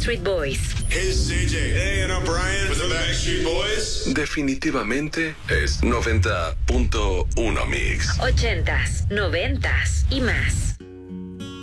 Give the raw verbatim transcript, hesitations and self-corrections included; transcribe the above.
Backstreet Boys. Hey, it's J J. Hey, and I'm Brian with the Backstreet Boys. Definitivamente es noventa punto uno Mix. Ochentas, noventas y más.